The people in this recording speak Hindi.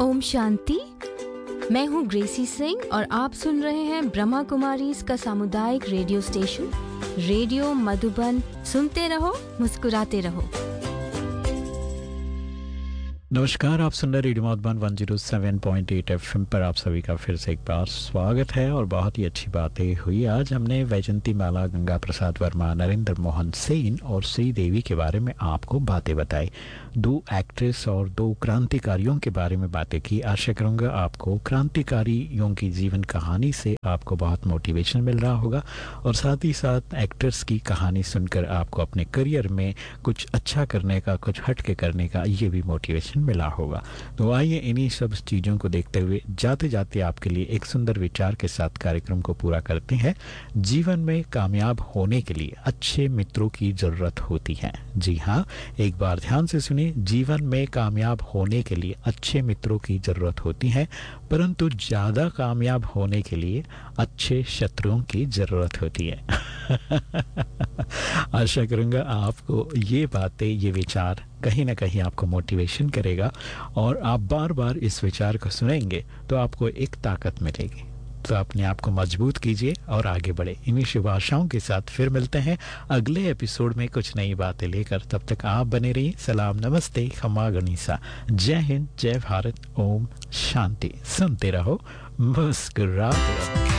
ओम शांति। मैं हूँ ग्रेसी सिंह और आप सुन रहे हैं ब्रह्मा कुमारीज का सामुदायिक रेडियो स्टेशन रेडियो मधुबन। सुनते रहो, मुस्कुराते रहो। नमस्कार, आप सुन रहे रेडियो मधुबन 107.8 एफएम पर आप सभी का फिर से एक बार स्वागत है। और बहुत ही अच्छी बातें हुई। आज हमने वैजंती माला, गंगा प्रसाद वर्मा, नरेंद्र मोहन सेन और श्री देवी के बारे में आपको बातें बताई। 2 एक्ट्रेस और 2 क्रांतिकारियों के बारे में बातें की। आशा करूँगा आपको क्रांतिकारियों की जीवन कहानी से आपको बहुत मोटिवेशन मिल रहा होगा और साथ ही साथ एक्टर्स की कहानी सुनकर आपको अपने करियर में कुछ अच्छा करने का, कुछ हटके करने का ये भी मोटिवेशन मिला होगा। तो आइए इन्हीं सब चीज़ों को देखते हुए जाते जाते आपके लिए एक सुंदर विचार के साथ कार्यक्रम को पूरा करते हैं। जीवन में कामयाब होने के लिए अच्छे मित्रों की जरूरत होती है। जी हाँ, एक बार ध्यान से सुनिए। जीवन में कामयाब होने के लिए अच्छे मित्रों की जरूरत होती है, परंतु ज्यादा कामयाब होने के लिए अच्छे शत्रुओं की जरूरत होती है। आशा करूंगा आपको ये बातें, ये विचार कहीं ना कहीं आपको मोटिवेशन करेगा और आप बार बार इस विचार को सुनेंगे तो आपको एक ताकत मिलेगी। तो अपने आप को मजबूत कीजिए और आगे बढ़े। इन्हीं शुभ आशाओं के साथ फिर मिलते हैं अगले एपिसोड में कुछ नई बातें लेकर। तब तक आप बने रहिए। सलाम, नमस्ते, खमा गनीसा। जय हिंद, जय भारत, ओम शांति। सुनते रहो, मुस्कुराते रहो।